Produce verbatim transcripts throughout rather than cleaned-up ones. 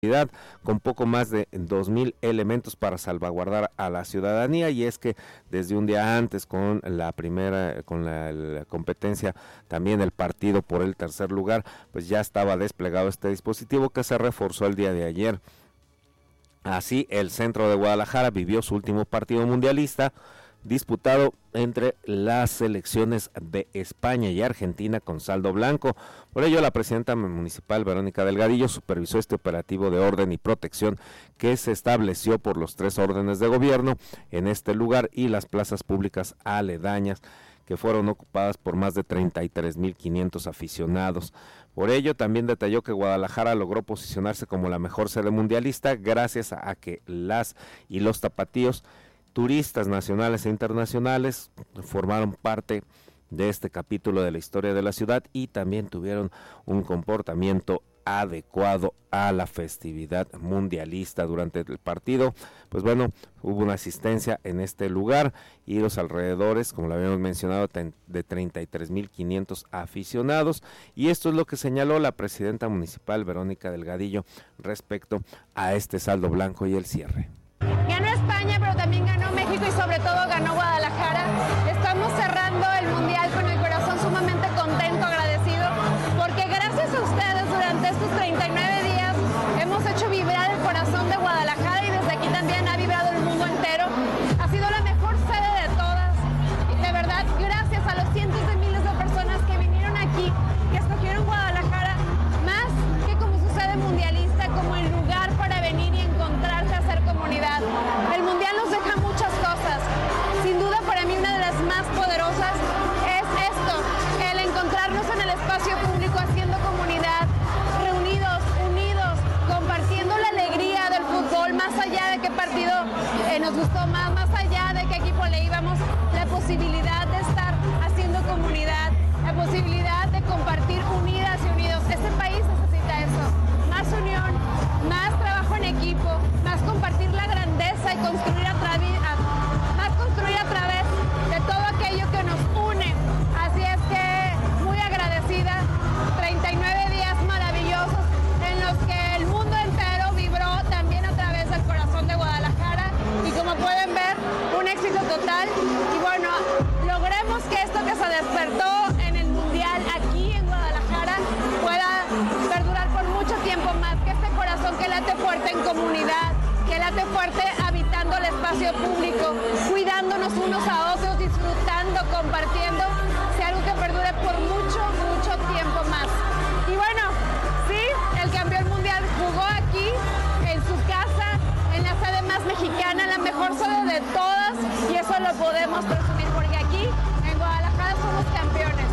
con poco más de dos mil elementos para salvaguardar a la ciudadanía, y es que desde un día antes, con la primera, con la, la competencia, también el partido por el tercer lugar, pues ya estaba desplegado este dispositivo que se reforzó el día de ayer. Así, el centro de Guadalajara vivió su último partido mundialista, disputado entre las selecciones de España y Argentina con saldo blanco. Por ello, la presidenta municipal Verónica Delgadillo supervisó este operativo de orden y protección que se estableció por los tres órdenes de gobierno en este lugar y las plazas públicas aledañas, que fueron ocupadas por más de treinta y tres mil quinientos aficionados. Por ello, también detalló que Guadalajara logró posicionarse como la mejor sede mundialista gracias a que las y los tapatíos, turistas nacionales e internacionales, formaron parte de este capítulo de la historia de la ciudad y también tuvieron un comportamiento adecuado a la festividad mundialista. Durante el partido, pues bueno, hubo una asistencia en este lugar y los alrededores, como lo habíamos mencionado, de treinta y tres mil quinientos aficionados, y esto es lo que señaló la presidenta municipal Verónica Delgadillo respecto a este saldo blanco y el cierre. Ganó España, pero también ganó México y sobre todo ganó Guadalajara. Estamos cerrando el Mundial con el corazón sumamente contento, agradecido, porque gracias a ustedes durante estos treinta y nueve días hemos hecho vibrar el corazón de Guadalajara, y desde aquí también ha vibrado el mundo entero. Ha sido la mejor sede de todas. De verdad, gracias a los cientos de miles de personas que vinieron aquí, que escogieron Guadalajara más que como su sede mundialista, como el lugar para venir y encontrarse, hacer comunidad. El Mundial nos deja muchas cosas. Sin duda, para mí una de las más poderosas es esto, el encontrarnos en el espacio público haciendo comunidad, reunidos, unidos, compartiendo la alegría del fútbol, más allá de qué partido eh, nos gustó más, más allá de qué equipo le íbamos, la posibilidad de estar haciendo comunidad, la posibilidad de compartir unidas y unidos. Este país necesita eso, más unión, más trabajo en equipo, más compartir la grandeza y construir a través, más construir a través de todo aquello que nos une. Así es que muy agradecida, treinta y nueve días maravillosos en los que el mundo entero vibró también a través del corazón de Guadalajara, y como pueden ver, un éxito total. Y bueno, logremos que esto que se despertó en el Mundial aquí en Guadalajara pueda perdurar por mucho tiempo más, que este corazón que late fuerte en comunidad, que late fuerte habitando el espacio público, cuidándonos unos a otros, disfrutando, compartiendo, sea algo que perdure por mucho, mucho tiempo más. Y bueno, sí, el campeón mundial jugó aquí, en su casa, en la sede más mexicana, la mejor sede de todas, y eso lo podemos presumir, porque aquí, en Guadalajara, somos campeones.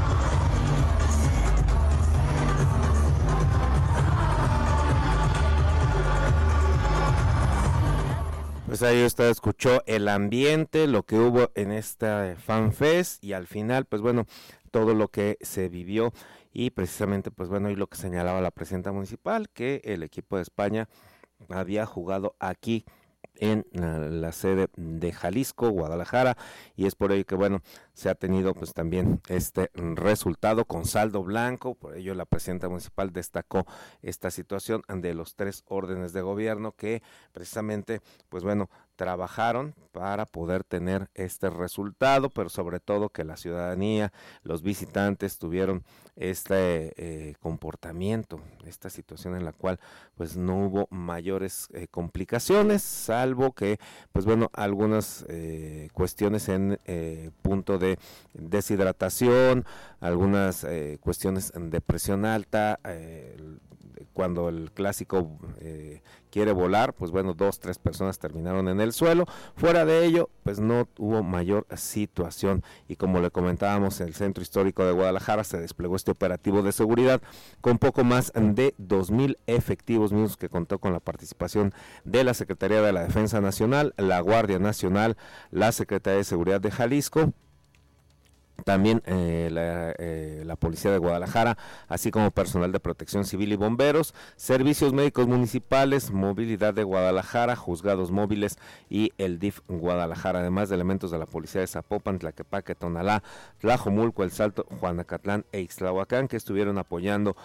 Pues ahí usted escuchó el ambiente, lo que hubo en esta FanFest, y al final, pues bueno, todo lo que se vivió, y precisamente, pues bueno, y lo que señalaba la presidenta municipal, que el equipo de España había jugado aquí en la, la sede de Jalisco, Guadalajara, y es por ello que bueno, se ha tenido pues también este resultado con saldo blanco. Por ello la presidenta municipal destacó esta situación de los tres órdenes de gobierno que precisamente pues bueno, trabajaron para poder tener este resultado, pero sobre todo que la ciudadanía, los visitantes tuvieron este eh, comportamiento, esta situación en la cual pues no hubo mayores eh, complicaciones, salvo que pues bueno, algunas eh, cuestiones en eh, punto de deshidratación, algunas eh, cuestiones de presión alta, eh, cuando el clásico eh, quiere volar, pues bueno, dos, tres personas terminaron en el suelo. Fuera de ello, pues no hubo mayor situación, y como le comentábamos, en el Centro Histórico de Guadalajara se desplegó este operativo de seguridad con poco más de dos mil efectivos mismos, que contó con la participación de la Secretaría de la Defensa Nacional, la Guardia Nacional, la Secretaría de Seguridad de Jalisco, también eh, la, eh, la Policía de Guadalajara, así como personal de Protección Civil y bomberos, servicios médicos municipales, movilidad de Guadalajara, juzgados móviles y el D I F Guadalajara, además de elementos de la Policía de Zapopan, Tlaquepaque, Tonalá, Tlajomulco, El Salto, Juanacatlán e Ixtlahuacán, que estuvieron apoyando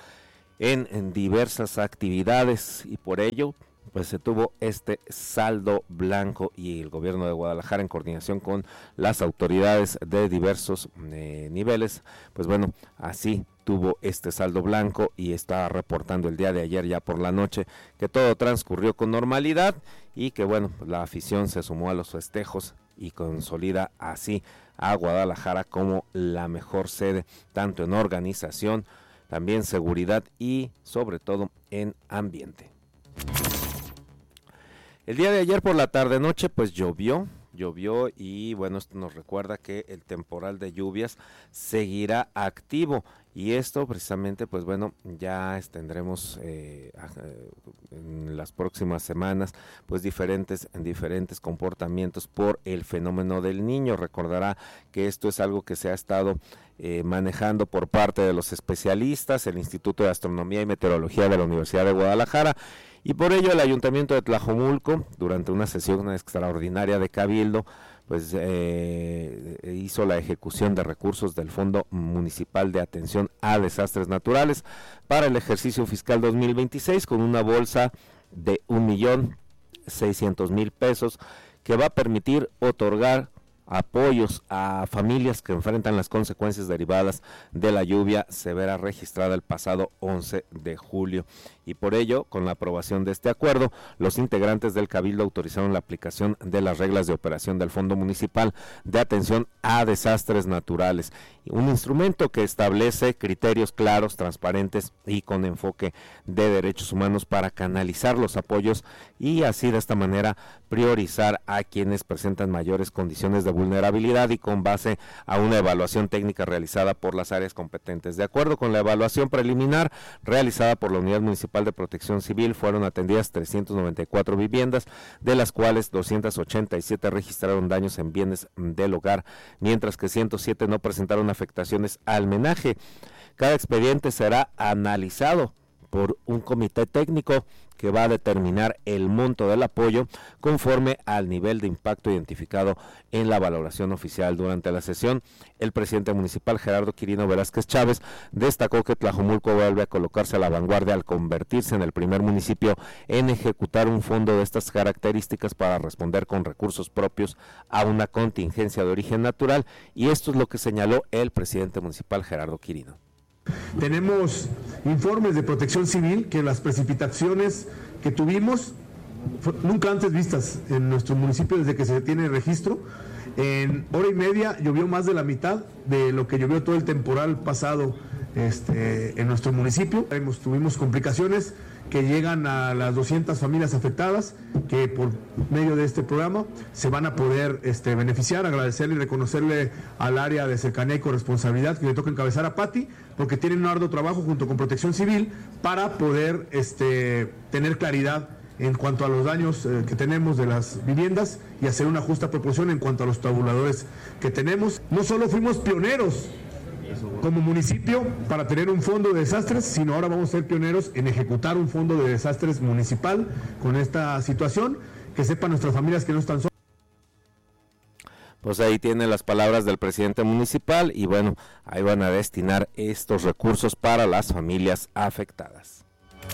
en, en diversas actividades y por ello pues se tuvo este saldo blanco y el gobierno de Guadalajara en coordinación con las autoridades de diversos eh, niveles, pues bueno, así tuvo este saldo blanco y está reportando el día de ayer ya por la noche que todo transcurrió con normalidad y que bueno, pues la afición se sumó a los festejos y consolida así a Guadalajara como la mejor sede, tanto en organización, también seguridad y sobre todo en ambiente. El día de ayer por la tarde-noche pues llovió, llovió y bueno, esto nos recuerda que el temporal de lluvias seguirá activo y esto precisamente pues bueno, ya tendremos eh, en las próximas semanas pues diferentes, en diferentes comportamientos por el fenómeno del Niño. Recordará que esto es algo que se ha estado eh, manejando por parte de los especialistas, el Instituto de Astronomía y Meteorología de la Universidad de Guadalajara. Y por ello el Ayuntamiento de Tlajomulco, durante una sesión extraordinaria de Cabildo, pues eh, hizo la ejecución de recursos del Fondo Municipal de Atención a Desastres Naturales para el ejercicio fiscal dos mil veintiséis con una bolsa de un millón seiscientos mil pesos que va a permitir otorgar apoyos a familias que enfrentan las consecuencias derivadas de la lluvia severa registrada el pasado once de julio. Y por ello, con la aprobación de este acuerdo, los integrantes del Cabildo autorizaron la aplicación de las reglas de operación del Fondo Municipal de Atención a Desastres Naturales, un instrumento que establece criterios claros, transparentes y con enfoque de derechos humanos para canalizar los apoyos y así de esta manera priorizar a quienes presentan mayores condiciones de vulnerabilidad y con base a una evaluación técnica realizada por las áreas competentes. De acuerdo con la evaluación preliminar realizada por la Unidad Municipal de Protección Civil, fueron atendidas trescientas noventa y cuatro viviendas, de las cuales doscientas ochenta y siete registraron daños en bienes del hogar, mientras que ciento siete no presentaron afectaciones al menaje. Cada expediente será analizado por un comité técnico que va a determinar el monto del apoyo conforme al nivel de impacto identificado en la valoración oficial. Durante la sesión, el presidente municipal Gerardo Quirino Velázquez Chávez destacó que Tlajomulco vuelve a colocarse a la vanguardia al convertirse en el primer municipio en ejecutar un fondo de estas características para responder con recursos propios a una contingencia de origen natural, y esto es lo que señaló el presidente municipal Gerardo Quirino. Tenemos informes de Protección Civil que las precipitaciones que tuvimos nunca antes vistas en nuestro municipio desde que se tiene registro. En hora y media llovió más de la mitad de lo que llovió todo el temporal pasado este, en nuestro municipio. Hemos, tuvimos complicaciones que llegan a las doscientas familias afectadas, que por medio de este programa se van a poder este, beneficiar. Agradecerle y reconocerle al área de cercanía y corresponsabilidad que le toca encabezar a Pati, porque tienen un arduo trabajo junto con Protección Civil para poder este, tener claridad en cuanto a los daños eh, que tenemos de las viviendas y hacer una justa proporción en cuanto a los tabuladores que tenemos. No solo fuimos pioneros como municipio para tener un fondo de desastres, sino ahora vamos a ser pioneros en ejecutar un fondo de desastres municipal con esta situación, que sepan nuestras familias que no están solas. Pues ahí tienen las palabras del presidente municipal y bueno, ahí van a destinar estos recursos para las familias afectadas.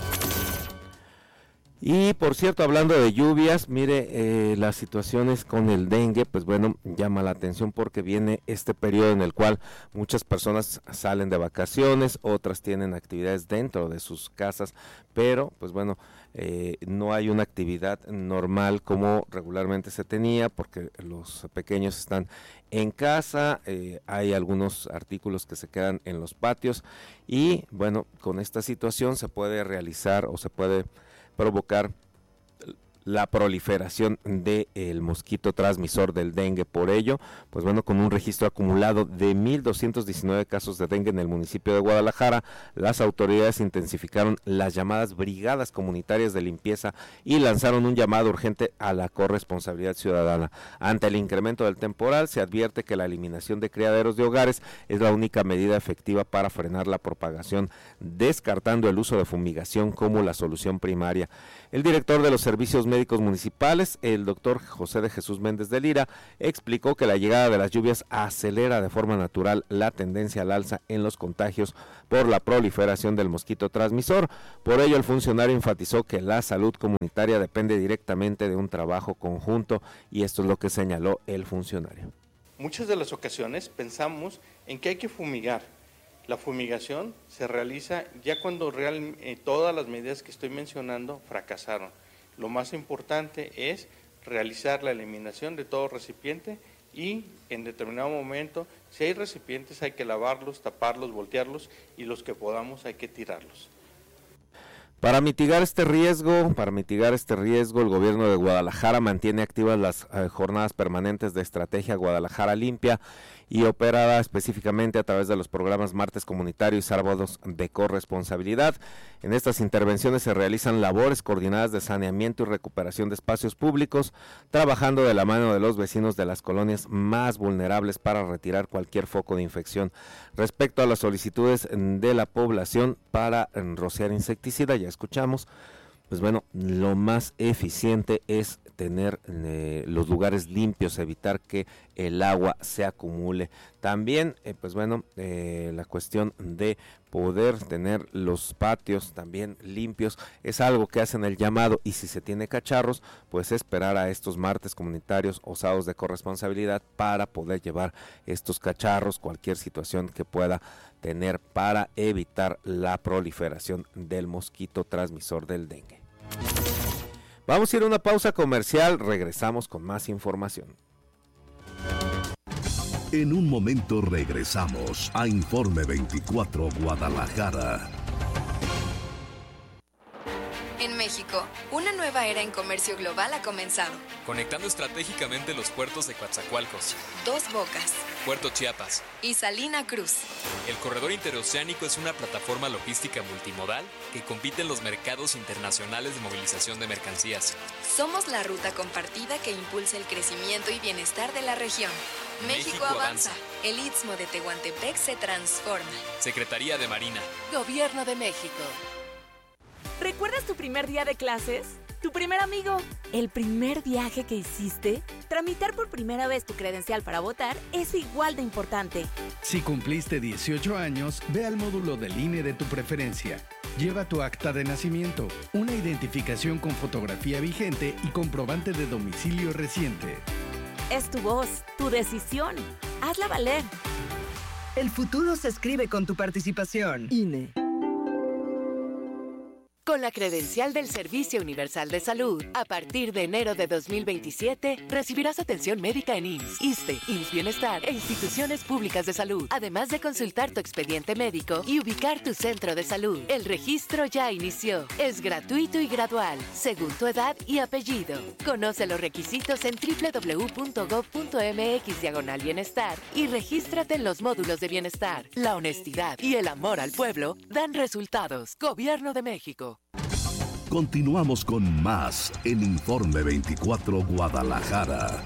Y por cierto, hablando de lluvias, mire, eh, las situaciones con el dengue, pues bueno, llama la atención porque viene este periodo en el cual muchas personas salen de vacaciones, otras tienen actividades dentro de sus casas, pero pues bueno, eh, no hay una actividad normal como regularmente se tenía porque los pequeños están en casa, eh, hay algunos artículos que se quedan en los patios y bueno, con esta situación se puede realizar o se puede provocar la proliferación del mosquito transmisor del dengue. Por ello, pues bueno, con un registro acumulado de mil doscientos diecinueve casos de dengue en el municipio de Guadalajara, las autoridades intensificaron las llamadas brigadas comunitarias de limpieza y lanzaron un llamado urgente a la corresponsabilidad ciudadana. Ante el incremento del temporal, se advierte que la eliminación de criaderos de hogares es la única medida efectiva para frenar la propagación, descartando el uso de fumigación como la solución primaria. El director de los servicios médicos médicos municipales, el doctor José de Jesús Méndez de Lira, explicó que la llegada de las lluvias acelera de forma natural la tendencia al alza en los contagios por la proliferación del mosquito transmisor. Por ello, el funcionario enfatizó que la salud comunitaria depende directamente de un trabajo conjunto, y esto es lo que señaló el funcionario. Muchas de las ocasiones pensamos en que hay que fumigar. La fumigación se realiza ya cuando real, eh, todas las medidas que estoy mencionando fracasaron. Lo más importante es realizar la eliminación de todo recipiente y en determinado momento, si hay recipientes hay que lavarlos, taparlos, voltearlos y los que podamos hay que tirarlos. Para mitigar este riesgo, para mitigar este riesgo, el gobierno de Guadalajara mantiene activas las eh, jornadas permanentes de estrategia Guadalajara Limpia y operada específicamente a través de los programas Martes Comunitario y Sábados de Corresponsabilidad. En estas intervenciones se realizan labores coordinadas de saneamiento y recuperación de espacios públicos, trabajando de la mano de los vecinos de las colonias más vulnerables para retirar cualquier foco de infección. Respecto a las solicitudes de la población para rociar insecticida, ya escuchamos, pues bueno, lo más eficiente es tener eh, los lugares limpios, evitar que el agua se acumule. También, eh, pues bueno, eh, la cuestión de poder tener los patios también limpios es algo que hacen el llamado, y si se tiene cacharros, pues esperar a estos martes comunitarios o sábados de corresponsabilidad para poder llevar estos cacharros, cualquier situación que pueda tener para evitar la proliferación del mosquito transmisor del dengue. Vamos a ir a una pausa comercial, regresamos con más información. En un momento regresamos a Informe veinticuatro Guadalajara. En México, una nueva era en comercio global ha comenzado. Conectando estratégicamente los puertos de Coatzacoalcos, Dos Bocas, Puerto Chiapas y Salina Cruz. El corredor interoceánico es una plataforma logística multimodal que compite en los mercados internacionales de movilización de mercancías. Somos la ruta compartida que impulsa el crecimiento y bienestar de la región. México, México avanza. avanza. El Istmo de Tehuantepec se transforma. Secretaría de Marina. Gobierno de México. ¿Recuerdas tu primer día de clases? ¿Tu primer amigo? ¿El primer viaje que hiciste? Tramitar por primera vez tu credencial para votar es igual de importante. Si cumpliste dieciocho años, ve al módulo del I N E de tu preferencia. Lleva tu acta de nacimiento, una identificación con fotografía vigente y comprobante de domicilio reciente. Es tu voz, tu decisión. Hazla valer. El futuro se escribe con tu participación. I N E. Con la credencial del Servicio Universal de Salud, a partir de enero de dos mil veintisiete, recibirás atención médica en I M S S, ISSSTE, I M S S Bienestar e instituciones públicas de salud, además de consultar tu expediente médico y ubicar tu centro de salud. El registro ya inició. Es gratuito y gradual, según tu edad y apellido. Conoce los requisitos en doble u doble u doble u punto gob punto eme equis diagonal bienestar y regístrate en los módulos de bienestar. La honestidad y el amor al pueblo dan resultados. Gobierno de México. Continuamos con más en Informe veinticuatro Guadalajara.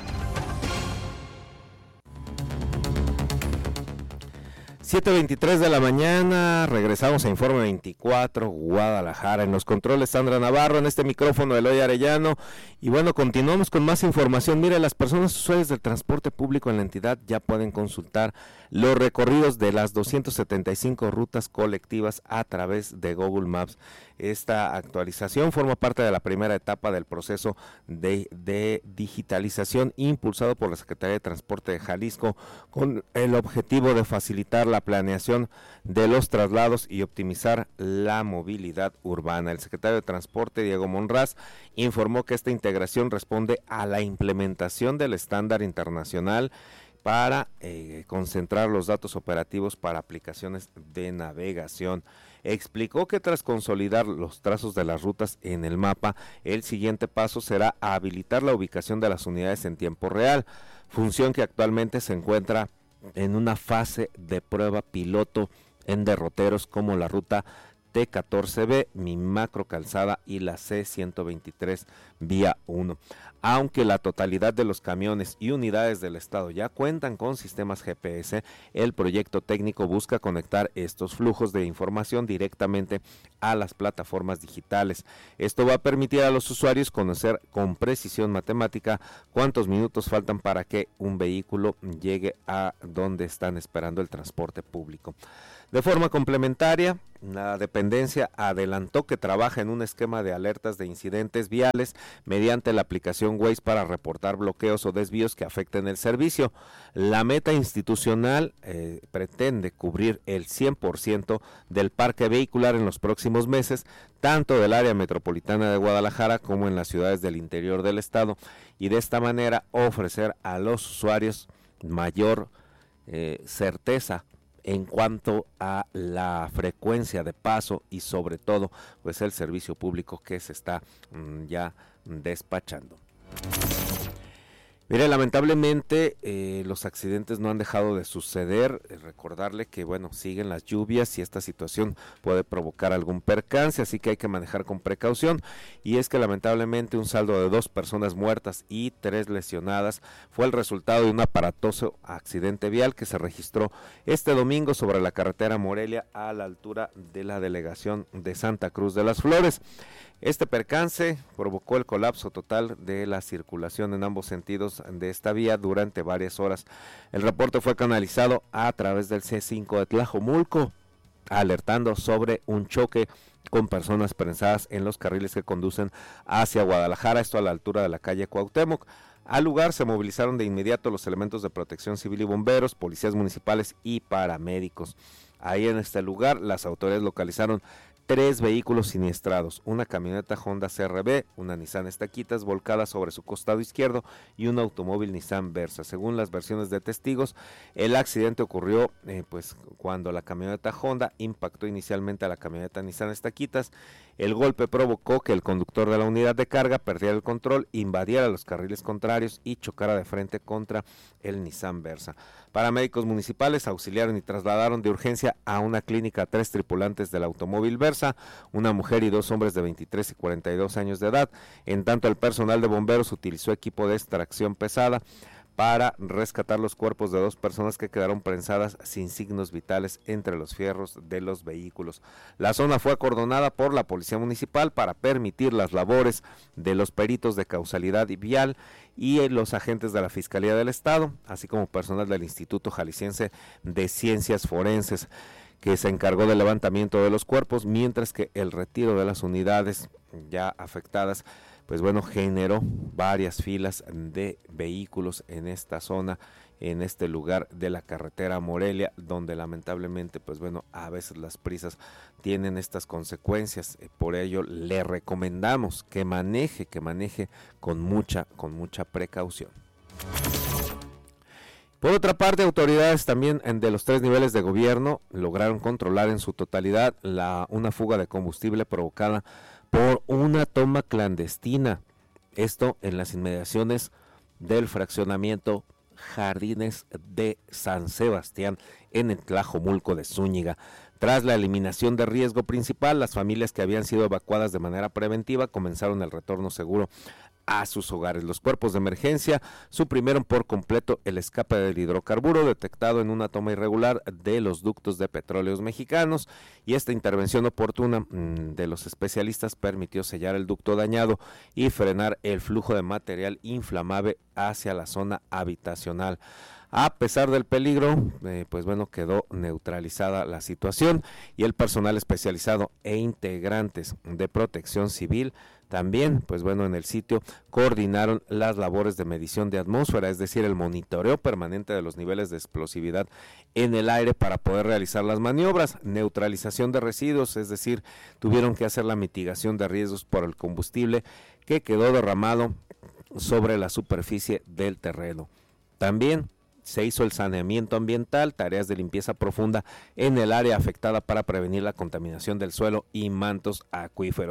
siete veintitrés de la mañana, regresamos a Informe veinticuatro Guadalajara. En los controles Sandra Navarro, en este micrófono Eloy Arellano. Y bueno, continuamos con más información. Mire, las personas usuarias del transporte público en la entidad ya pueden consultar los recorridos de las doscientas setenta y cinco rutas colectivas a través de Google Maps. Esta actualización forma parte de la primera etapa del proceso de, de digitalización impulsado por la Secretaría de Transporte de Jalisco, con el objetivo de facilitar la planeación de los traslados y optimizar la movilidad urbana. El secretario de Transporte, Diego Monraz, informó que esta integración responde a la implementación del estándar internacional para eh, concentrar los datos operativos para aplicaciones de navegación. Explicó que tras consolidar los trazos de las rutas en el mapa, el siguiente paso será habilitar la ubicación de las unidades en tiempo real, función que actualmente se encuentra en una fase de prueba piloto en derroteros como la ruta T catorce B, Mi Macro Calzada y la C ciento veintitrés Vía uno. Aunque la totalidad de los camiones y unidades del estado ya cuentan con sistemas G P S, el proyecto técnico busca conectar estos flujos de información directamente a las plataformas digitales. Esto va a permitir a los usuarios conocer con precisión matemática cuántos minutos faltan para que un vehículo llegue a donde están esperando el transporte público. De forma complementaria, la dependencia adelantó que trabaja en un esquema de alertas de incidentes viales mediante la aplicación Waze para reportar bloqueos o desvíos que afecten el servicio. La meta institucional eh, pretende cubrir el cien por ciento del parque vehicular en los próximos meses, tanto del área metropolitana de Guadalajara como en las ciudades del interior del estado, y de esta manera ofrecer a los usuarios mayor eh, certeza en cuanto a la frecuencia de paso y sobre todo pues el servicio público que se está mmm, ya despachando. Mire, lamentablemente eh, los accidentes no han dejado de suceder. Eh, recordarle que bueno, siguen las lluvias y esta situación puede provocar algún percance, así que hay que manejar con precaución. Y es que lamentablemente un saldo de dos personas muertas y tres lesionadas fue el resultado de un aparatoso accidente vial que se registró este domingo sobre la carretera Morelia a la altura de la delegación de Santa Cruz de las Flores. Este percance provocó el colapso total de la circulación en ambos sentidos de esta vía durante varias horas. El reporte fue canalizado a través del C cinco de Tlajomulco, alertando sobre un choque con personas prensadas en los carriles que conducen hacia Guadalajara, esto a la altura de la calle Cuauhtémoc. Al lugar se movilizaron de inmediato los elementos de protección civil y bomberos, policías municipales y paramédicos. Ahí en este lugar las autoridades localizaron tres vehículos siniestrados, una camioneta Honda C R V, una Nissan Estaquitas volcada sobre su costado izquierdo y un automóvil Nissan Versa. Según las versiones de testigos, el accidente ocurrió eh, pues cuando la camioneta Honda impactó inicialmente a la camioneta Nissan Estaquitas. El golpe provocó que el conductor de la unidad de carga perdiera el control, invadiera los carriles contrarios y chocara de frente contra el Nissan Versa. Paramédicos municipales auxiliaron y trasladaron de urgencia a una clínica a tres tripulantes del automóvil Versa, una mujer y dos hombres de veintitrés y cuarenta y dos años de edad. En tanto, el personal de bomberos utilizó equipo de extracción pesada para rescatar los cuerpos de dos personas que quedaron prensadas sin signos vitales entre los fierros de los vehículos. La zona fue acordonada por la Policía Municipal para permitir las labores de los peritos de causalidad y vial y los agentes de la Fiscalía del Estado, así como personal del Instituto Jalisciense de Ciencias Forenses, que se encargó del levantamiento de los cuerpos, mientras que el retiro de las unidades ya afectadas pues bueno, generó varias filas de vehículos en esta zona, en este lugar de la carretera Morelia, donde lamentablemente, pues bueno, a veces las prisas tienen estas consecuencias. Por ello, le recomendamos que maneje, que maneje con mucha, con mucha precaución. Por otra parte, autoridades también de los tres niveles de gobierno lograron controlar en su totalidad la, una fuga de combustible provocada por una toma clandestina, esto en las inmediaciones del fraccionamiento Jardines de San Sebastián en el Tlajomulco de Zúñiga. Tras la eliminación de riesgo principal, las familias que habían sido evacuadas de manera preventiva comenzaron el retorno seguro a sus hogares. Los cuerpos de emergencia suprimieron por completo el escape del hidrocarburo detectado en una toma irregular de los ductos de Petróleos Mexicanos, y esta intervención oportuna mmm, de los especialistas permitió sellar el ducto dañado y frenar el flujo de material inflamable hacia la zona habitacional. A pesar del peligro, eh, pues bueno, quedó neutralizada la situación y el personal especializado e integrantes de Protección Civil también, pues bueno, en el sitio coordinaron las labores de medición de atmósfera, es decir, el monitoreo permanente de los niveles de explosividad en el aire para poder realizar las maniobras, neutralización de residuos, es decir, tuvieron que hacer la mitigación de riesgos por el combustible que quedó derramado sobre la superficie del terreno. También se hizo el saneamiento ambiental, tareas de limpieza profunda en el área afectada para prevenir la contaminación del suelo y mantos acuíferos.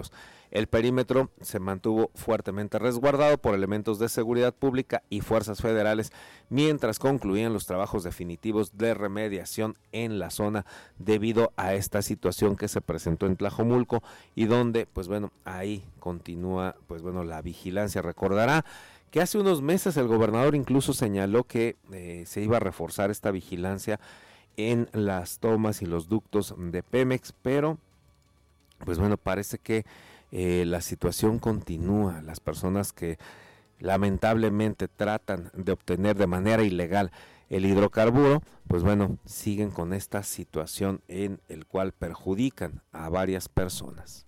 El perímetro se mantuvo fuertemente resguardado por elementos de seguridad pública y fuerzas federales, mientras concluían los trabajos definitivos de remediación en la zona debido a esta situación que se presentó en Tlajomulco y donde, pues bueno, ahí continúa, pues bueno, la vigilancia. Recordará que hace unos meses el gobernador incluso señaló que eh, se iba a reforzar esta vigilancia en las tomas y los ductos de Pemex, pero pues bueno, parece que eh, la situación continúa. Las personas que lamentablemente tratan de obtener de manera ilegal el hidrocarburo, pues bueno, siguen con esta situación en el cual perjudican a varias personas.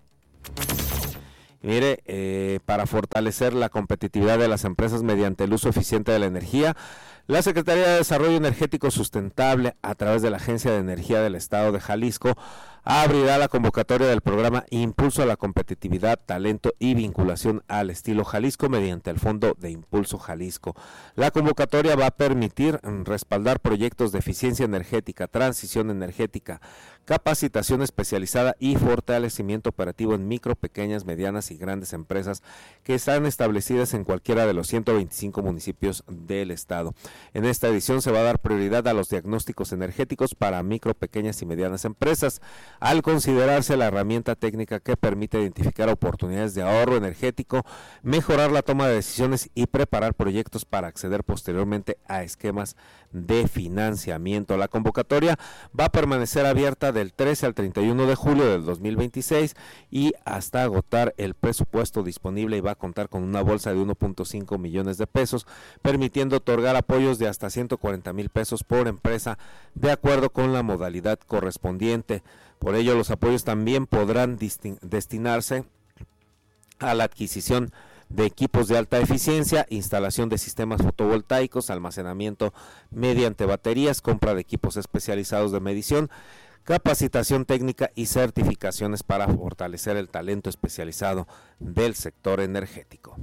Mire, eh, para fortalecer la competitividad de las empresas mediante el uso eficiente de la energía, la Secretaría de Desarrollo Energético Sustentable, a través de la Agencia de Energía del Estado de Jalisco, abrirá la convocatoria del programa Impulso a la Competitividad, Talento y Vinculación al Estilo Jalisco mediante el Fondo de Impulso Jalisco. La convocatoria va a permitir respaldar proyectos de eficiencia energética, transición energética, capacitación especializada y fortalecimiento operativo en micro, pequeñas, medianas y grandes empresas que están establecidas en cualquiera de los ciento veinticinco municipios del estado. En esta edición se va a dar prioridad a los diagnósticos energéticos para micro, pequeñas y medianas empresas, al considerarse la herramienta técnica que permite identificar oportunidades de ahorro energético, mejorar la toma de decisiones y preparar proyectos para acceder posteriormente a esquemas de financiamiento. La convocatoria va a permanecer abierta del trece al treinta y uno de julio del dos mil veintiséis y hasta agotar el presupuesto disponible, y va a contar con una bolsa de uno punto cinco millones de pesos, permitiendo otorgar apoyos de hasta ciento cuarenta mil pesos por empresa de acuerdo con la modalidad correspondiente. Por ello, los apoyos también podrán destinarse a la adquisición de equipos de alta eficiencia, instalación de sistemas fotovoltaicos, almacenamiento mediante baterías, compra de equipos especializados de medición, capacitación técnica y certificaciones para fortalecer el talento especializado del sector energético.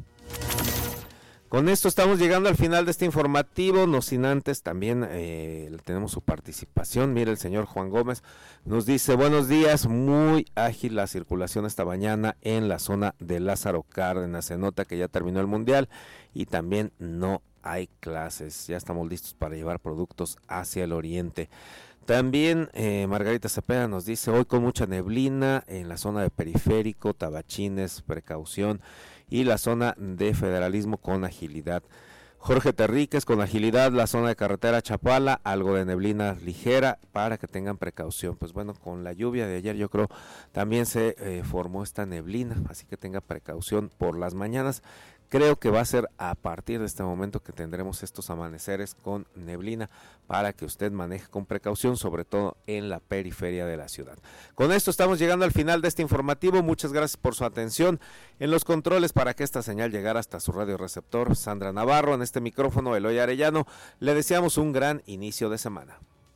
Con esto estamos llegando al final de este informativo, no sin antes también eh, tenemos su participación. Mire, el señor Juan Gómez nos dice: buenos días, muy ágil la circulación esta mañana en la zona de Lázaro Cárdenas. Se nota que ya terminó el mundial y también no hay clases, ya estamos listos para llevar productos hacia el oriente. También eh, Margarita Cepeda nos dice: hoy con mucha neblina en la zona de Periférico, Tabachines, precaución, y la zona de Federalismo con agilidad. Jorge Terríquez: con agilidad la zona de carretera Chapala, algo de neblina ligera para que tengan precaución. Pues bueno, con la lluvia de ayer yo creo también se eh, formó esta neblina, así que tenga precaución por las mañanas. Creo que va a ser a partir de este momento que tendremos estos amaneceres con neblina para que usted maneje con precaución, sobre todo en la periferia de la ciudad. Con esto estamos llegando al final de este informativo. Muchas gracias por su atención. En los controles para que esta señal llegara hasta su radio receptor, Sandra Navarro. En este micrófono, Eloy Arellano. Le deseamos un gran inicio de semana.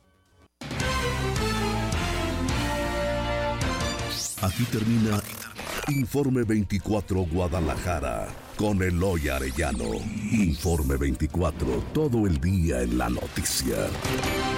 Aquí termina Informe veinticuatro Guadalajara con Eloy Arellano. Informe veinticuatro, todo el día en la noticia.